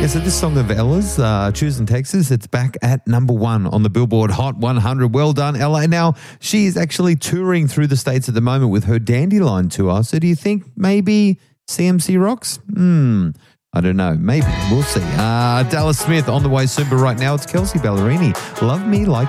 Yeah, so this song of Ella's, Choosing Texas, it's back at number 1 on the Billboard Hot 100. Well done, Ella. Now, she is actually touring through the States at the moment with her Dandelion tour. So do you think maybe CMC rocks? I don't know. Maybe. We'll see. Dallas Smith on the way soon, but right now it's Kelsey Ballerini. Love Me Like